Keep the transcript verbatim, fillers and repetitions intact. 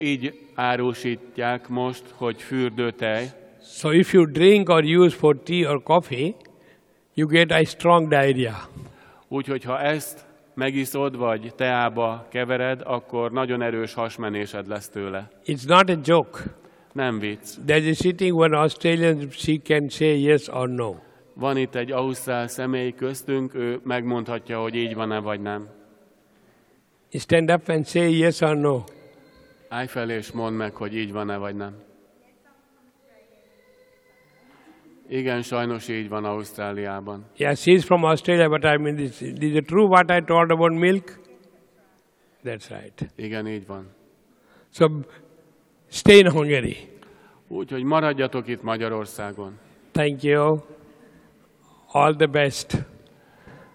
Így árusítják most, hogy fürdőtej. So if you drink or use for tea or coffee, you get a strong diarrhea. Úgyhogy ha ezt megiszod, vagy teába kevered, akkor nagyon erős hasmenésed lesz tőle. It's not a joke. Nem vicc. There's a sitting one Australian, she can say yes or no. Van itt egy ausztrál személy köztünk, ő megmondhatja, hogy így van-e vagy nem. Stand up and say yes or no. Állj fel és mondd meg, hogy így van-e vagy nem. Igen, sajnos így van Ausztráliában. Yeah, she's from Australia, but I mean, is, is it true what I told about milk? That's right. Igen, így van. So, stay in Hungary. Úgyhogy maradjatok itt Magyarországon. Thank you. All the best.